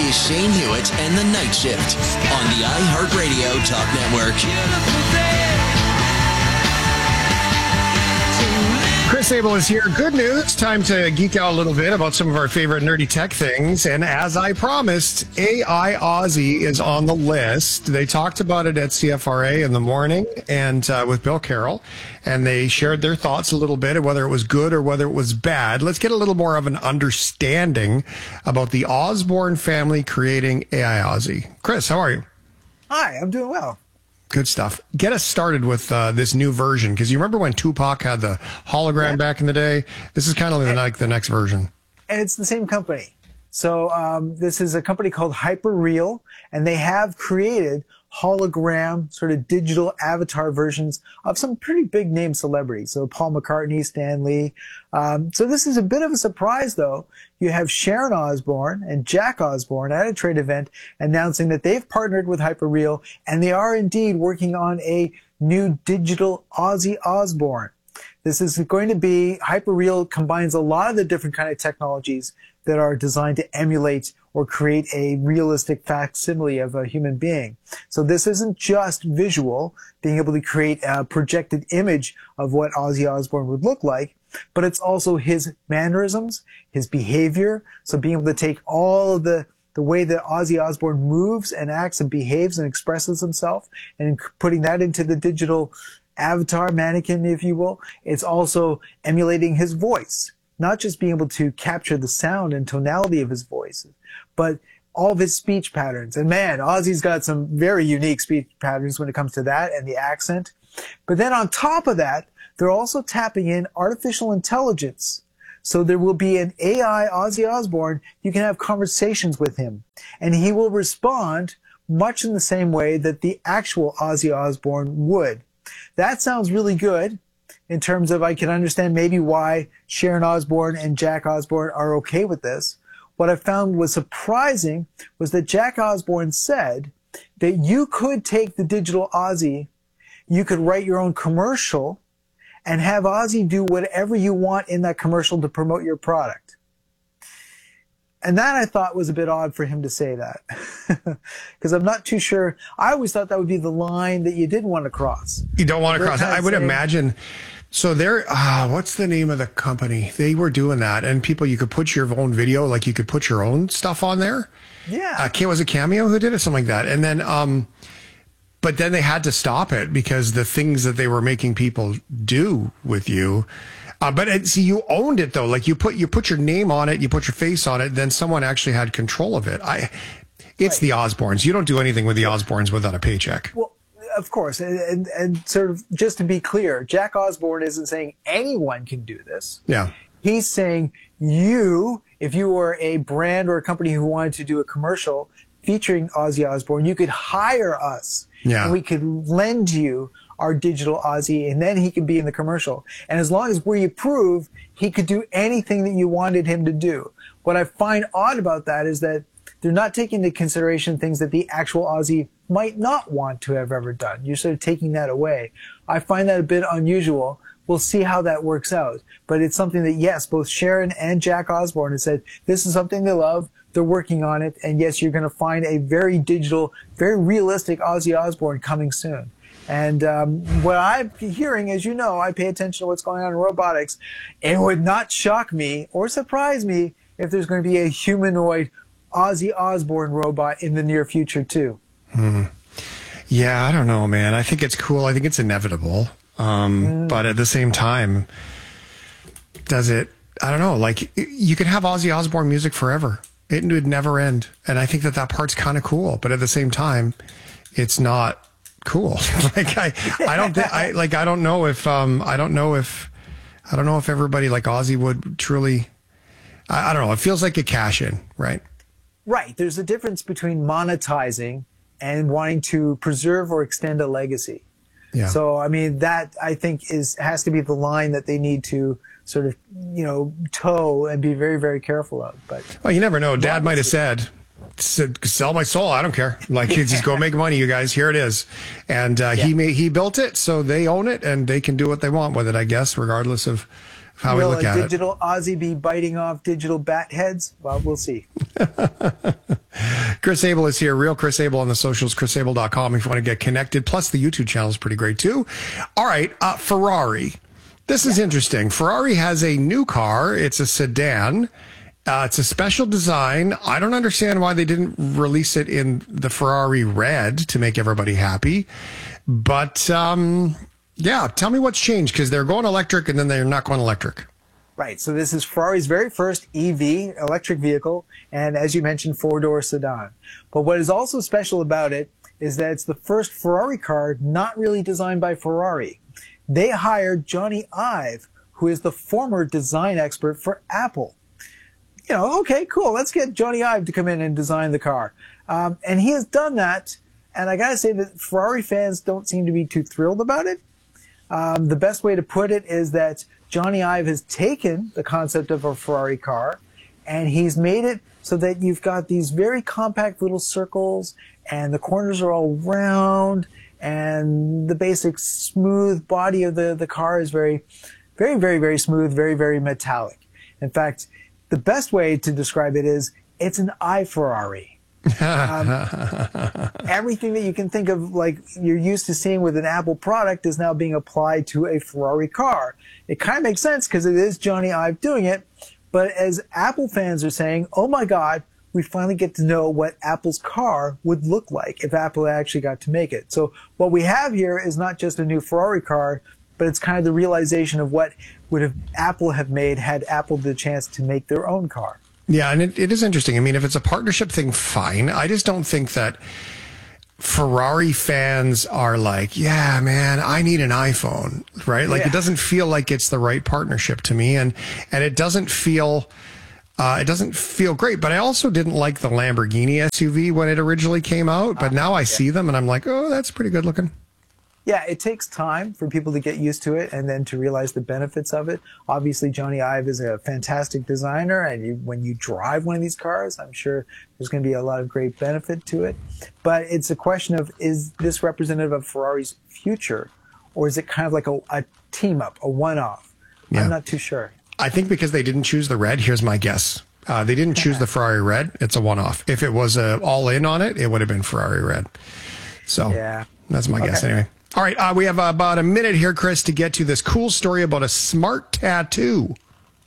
is Shane Hewitt and the Night Shift on the iHeartRadio Talk Network. Chris Abel is here. Good news. Time to geek out a little bit about some of our favorite nerdy tech things. And as I promised, AI Aussie is on the list. They talked about it at CFRA in the morning and with Bill Carroll. And they shared their thoughts a little bit of whether it was good or whether it was bad. Let's get a little more of an understanding about the Osborne family creating AI Aussie. Chris, how are you? Hi, I'm doing well. Good stuff. Get us started with this new version, because you remember when Tupac had the hologram back in the day? This is kind of like the next version. And it's the same company. So this is a company called Hyperreal, and they have created hologram, sort of digital avatar versions of some pretty big name celebrities. So Paul McCartney, Stan Lee. So this is a bit of a surprise, though. You have Sharon Osbourne and Jack Osbourne at a trade event announcing that they've partnered with Hyperreal, and they are indeed working on a new digital Ozzy Osbourne. This is going to be, Hyperreal combines a lot of the different kind of technologies that are designed to emulate or create a realistic facsimile of a human being. So this isn't just visual, being able to create a projected image of what Ozzy Osbourne would look like, but it's also his mannerisms, his behavior. So being able to take all of the way that Ozzy Osbourne moves and acts and behaves and expresses himself and putting that into the digital avatar mannequin, if you will. It's also emulating his voice, not just being able to capture the sound and tonality of his voice, but all of his speech patterns. And man, Ozzy's got some very unique speech patterns when it comes to that and the accent. But then on top of that, they're also tapping in artificial intelligence. So there will be an AI Ozzy Osbourne. You can have conversations with him, and he will respond much in the same way that the actual Ozzy Osbourne would. That sounds really good in terms of I can understand maybe why Sharon Osbourne and Jack Osbourne are okay with this. What I found was surprising was that Jack Osbourne said that you could take the digital Ozzy, you could write your own commercial, and have Ozzy do whatever you want in that commercial to promote your product. And that I thought was a bit odd for him to say that. Because I'm not too sure. I always thought that would be the line that you didn't want to cross. You don't want to cross. I would imagine. So they're, what's the name of the company? They were doing that. And people, you could put your own video, like you could put your own stuff on there. Yeah. Was it Cameo who did it? Something like that. And then, but then they had to stop it because the things that they were making people do with you. But see, you owned it though. Like you put your name on it, you put your face on it. Then someone actually had control of it. It's the Osbournes. You don't do anything with the Osbournes without a paycheck. Well, of course, and sort of just to be clear, Jack Osbourne isn't saying anyone can do this. Yeah, he's saying if you were a brand or a company who wanted to do a commercial featuring Ozzy Osbourne, you could hire us. Yeah, and we could lend you our digital Ozzy, and then he could be in the commercial. And as long as we approve, he could do anything that you wanted him to do. What I find odd about that is that they're not taking into consideration things that the actual Ozzy might not want to have ever done. You're sort of taking that away. I find that a bit unusual. We'll see how that works out. But it's something that, yes, both Sharon and Jack Osbourne have said, this is something they love. They're working on it. And yes, you're going to find a very digital, very realistic Ozzy Osbourne coming soon. And what I'm hearing, as you know, I pay attention to what's going on in robotics. It would not shock me or surprise me if there's going to be a humanoid Ozzy Osbourne robot in the near future, too. Yeah, I don't know, man. I think it's cool. I think it's inevitable. But at the same time, does it? I don't know. Like, you could have Ozzy Osbourne music forever. It would never end. And I think that part's kind of cool. But at the same time, it's not cool. Like, I don't know if everybody like Ozzy would truly, I don't know. It feels like a cash in, right? Right. There's a difference between monetizing and wanting to preserve or extend a legacy. Yeah. So, I mean, that I think has to be the line that they need to sort of, toe and be very, very careful of. But well, you never know. Dad might have said, sell my soul. I don't care. Like, just go make money, you guys. Here it is. And he built it, so they own it, and they can do what they want with it, I guess, regardless of how we look at it. Will a digital Aussie be biting off digital bat heads? Well, we'll see. Chris Abel is here. Real Chris Abel on the socials, chrisabel.com if you want to get connected. Plus, the YouTube channel is pretty great, too. All right, Ferrari. This is interesting. Ferrari has a new car. It's a sedan. It's a special design. I don't understand why they didn't release it in the Ferrari red to make everybody happy. But, yeah, tell me what's changed, because they're going electric and then they're not going electric. Right. So this is Ferrari's very first EV, electric vehicle, and as you mentioned, four-door sedan. But what is also special about it is that it's the first Ferrari car not really designed by Ferrari. They hired Johnny Ive, who is the former design expert for Apple. You know, okay, cool. Let's get Johnny Ive to come in and design the car. And he has done that. And I got to say that Ferrari fans don't seem to be too thrilled about it. The best way to put it is that Johnny Ive has taken the concept of a Ferrari car and he's made it so that you've got these very compact little circles and the corners are all round and the basic smooth body of the car is very, very, very, very smooth, very, very metallic. In fact, the best way to describe it is it's an iFerrari. Everything that you can think of, like you're used to seeing with an Apple product, is now being applied to a Ferrari car. It kind of makes sense because it is Johnny Ive doing it. But as Apple fans are saying, oh my God, we finally get to know what Apple's car would look like if Apple actually got to make it. So what we have here is not just a new Ferrari car, but it's kind of the realization of what would have Apple have made had Apple the chance to make their own car. Yeah, and it is interesting. I mean, if it's a partnership thing, fine. I just don't think that Ferrari fans are like, yeah, man, I need an iPhone, right? Like, It doesn't feel like it's the right partnership to me, and it doesn't feel great. But I also didn't like the Lamborghini SUV when it originally came out, but now I see them and I'm like, oh, that's pretty good looking. Yeah, it takes time for people to get used to it and then to realize the benefits of it. Obviously, Johnny Ive is a fantastic designer, and when you drive one of these cars, I'm sure there's going to be a lot of great benefit to it. But it's a question of, is this representative of Ferrari's future, or is it kind of like a team-up, a one-off? Yeah. I'm not too sure. I think because they didn't choose the red, here's my guess. They didn't choose the Ferrari red. It's a one-off. If it was all-in on it, it would have been Ferrari red. So that's my guess anyway. All right, we have about a minute here, Chris, to get to this cool story about a smart tattoo.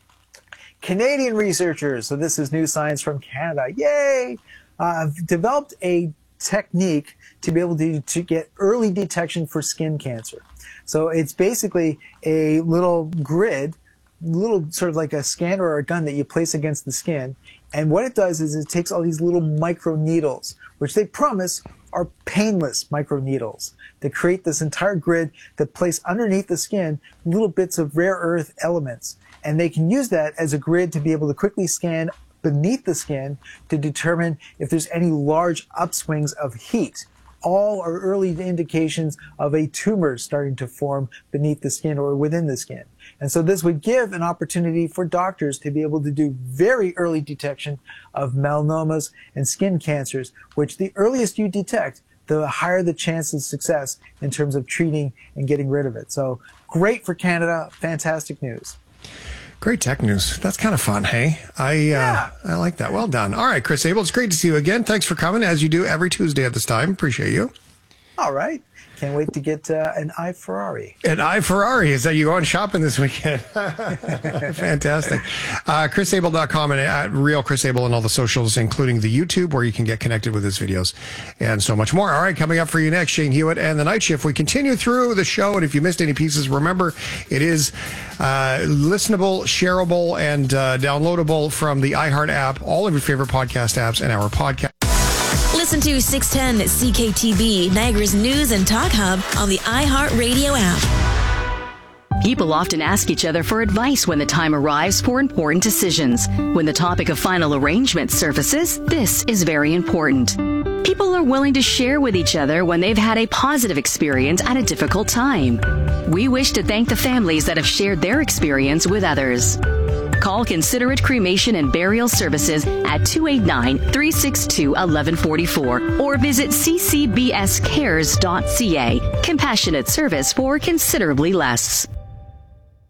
Canadian researchers, so this is new science from Canada, yay, have developed a technique to be able to get early detection for skin cancer. So it's basically a little grid, little sort of like a scanner or a gun that you place against the skin. And what it does is it takes all these little micro needles, which they promise are painless micro needles, that create this entire grid that place underneath the skin little bits of rare earth elements. And they can use that as a grid to be able to quickly scan beneath the skin to determine if there's any large upswings of heat. All are early indications of a tumor starting to form beneath the skin or within the skin. And so this would give an opportunity for doctors to be able to do very early detection of melanomas and skin cancers, which the earliest you detect, the higher the chance of success in terms of treating and getting rid of it. So great for Canada. Fantastic news. Great tech news. That's kind of fun, hey? I like that. Well done. All right, Chris Abel, it's great to see you again. Thanks for coming, as you do every Tuesday at this time. Appreciate you. All right. Can't wait to get an iFerrari. An iFerrari. Is that you going shopping this weekend? Fantastic. ChrisAbel.com and at Real Chris Abel and all the socials, including the YouTube, where you can get connected with his videos and so much more. All right, coming up for you next, Shane Hewitt and the Night Shift. We continue through the show, and if you missed any pieces, remember it is listenable, shareable, and downloadable from the iHeart app, all of your favorite podcast apps, and our podcast. Listen to 610 CKTB, Niagara's news and talk hub on the iHeartRadio app. People often ask each other for advice when the time arrives for important decisions. When the topic of final arrangement surfaces, this is very important. People are willing to share with each other when they've had a positive experience at a difficult time. We wish to thank the families that have shared their experience with others. Call Considerate Cremation and Burial Services at 289-362-1144 or visit ccbscares.ca. Compassionate service for considerably less.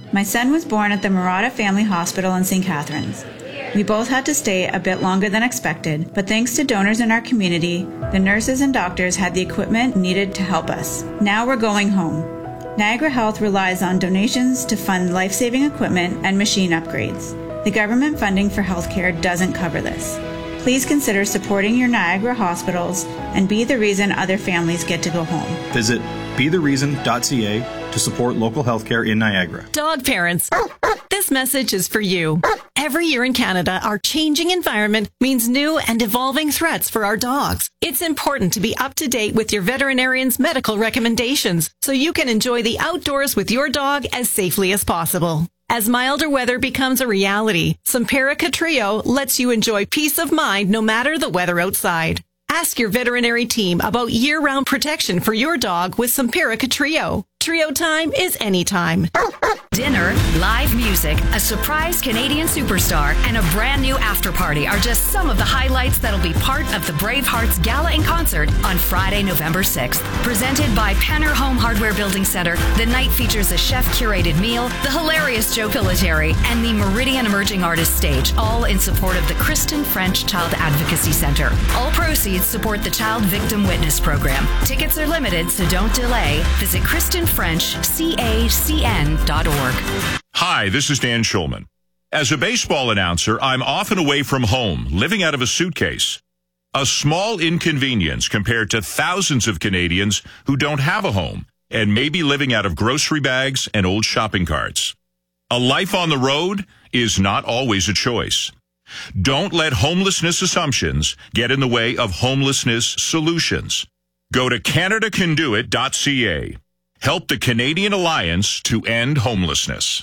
My son was born at the Murata Family Hospital in St. Catharines. We both had to stay a bit longer than expected, but thanks to donors in our community, the nurses and doctors had the equipment needed to help us. Now we're going home. Niagara Health relies on donations to fund life-saving equipment and machine upgrades. The government funding for healthcare doesn't cover this. Please consider supporting your Niagara hospitals and be the reason other families get to go home. Visit bethereason.ca to support local healthcare in Niagara. Dog parents, this message is for you. Every year in Canada, our changing environment means new and evolving threats for our dogs. It's important to be up to date with your veterinarian's medical recommendations so you can enjoy the outdoors with your dog as safely as possible. As milder weather becomes a reality, Simparica Trio lets you enjoy peace of mind no matter the weather outside. Ask your veterinary team about year-round protection for your dog with Simparica Trio. Trio time is anytime. Dinner, live music, a surprise Canadian superstar, and a brand new after party are just some of the highlights that'll be part of the Bravehearts Gala in Concert on Friday, November 6th. Presented by Penner Home Hardware Building Center, the night features a chef-curated meal, the hilarious Joe Pilateri, and the Meridian Emerging Artists Stage, all in support of the Kristen French Child Advocacy Center. All proceeds support the Child Victim Witness Program. Tickets are limited, so don't delay. Visit KristenFrenchCACN.org. Hi, this is Dan Schulman. As a baseball announcer, I'm often away from home, living out of a suitcase. A small inconvenience compared to thousands of Canadians who don't have a home and may be living out of grocery bags and old shopping carts. A life on the road is not always a choice. Don't let homelessness assumptions get in the way of homelessness solutions. Go to CanadaCanDoIt.ca. Help the Canadian Alliance to End Homelessness.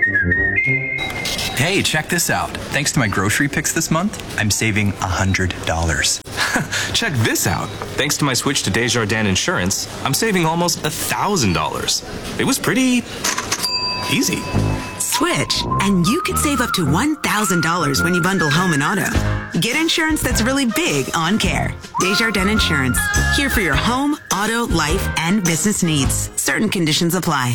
Hey, check this out. Thanks to my grocery picks this month, I'm saving $100. Check this out. Thanks to my switch to Desjardins Insurance, I'm saving almost $1,000. It was pretty easy. Switch, and you could save up to $1,000 when you bundle home and auto. Get insurance that's really big on care. Desjardins Insurance, here for your home, auto, life, and business needs. Certain conditions apply.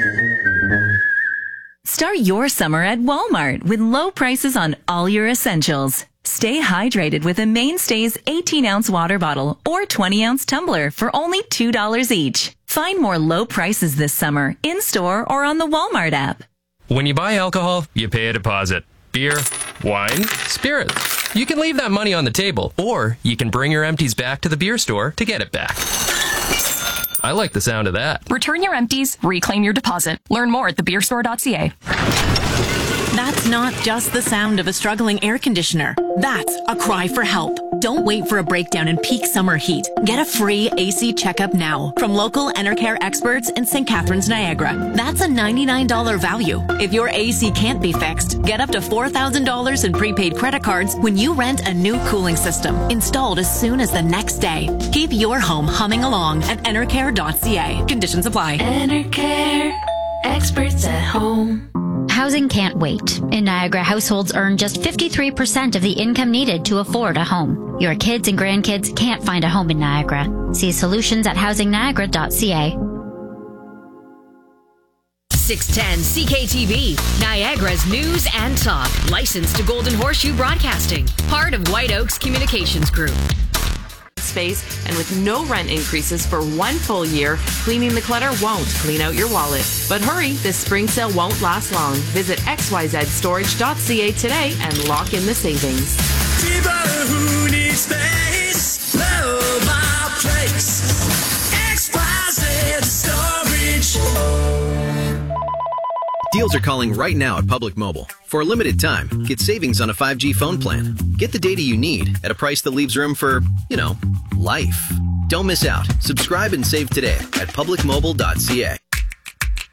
Start your summer at Walmart with low prices on all your essentials. Stay hydrated with a Mainstays 18-ounce water bottle or 20-ounce tumbler for only $2 each. Find more low prices this summer in-store or on the Walmart app. When you buy alcohol, you pay a deposit. Beer, wine, spirits. You can leave that money on the table, or you can bring your empties back to the beer store to get it back. I like the sound of that. Return your empties, reclaim your deposit. Learn more at thebeerstore.ca. That's not just the sound of a struggling air conditioner. That's a cry for help. Don't wait for a breakdown in peak summer heat. Get a free AC checkup now from local Enercare experts in St. Catharines, Niagara. That's a $99 value. If your AC can't be fixed, get up to $4,000 in prepaid credit cards when you rent a new cooling system, installed as soon as the next day. Keep your home humming along at enercare.ca. Conditions apply. Enercare, experts at home. Housing can't wait. In Niagara, households earn just 53% of the income needed to afford a home. Your kids and grandkids can't find a home in Niagara. See solutions at housingniagara.ca. 610 CKTV, Niagara's news and talk. Licensed to Golden Horseshoe Broadcasting. Part of White Oaks Communications Group. Space, and with no rent increases for 1 full year, cleaning the clutter won't clean out your wallet. But hurry, this spring sale won't last long. Visit xyzstorage.ca today and lock in the savings. People who need space, love our place. XYZ Storage. Deals are calling right now at Public Mobile. For a limited time, get savings on a 5G phone plan. Get the data you need at a price that leaves room for, life. Don't miss out. Subscribe and save today at publicmobile.ca.